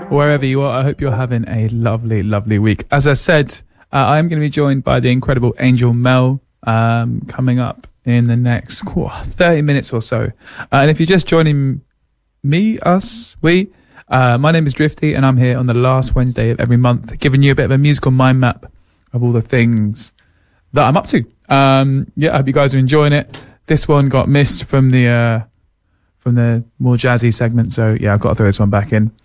wherever you are. I hope you're having a lovely, lovely week. As I said, I am going to be joined by the incredible Angel Mel coming up in the next 30 minutes or so. And if you're just joining me, we, my name is Drifty, and I'm here on the last Wednesday of every month, giving you a bit of a musical mind map of all the things that I'm up to. I hope you guys are enjoying it. This one got missed from the more jazzy segment, so yeah, I've got to throw this one back in.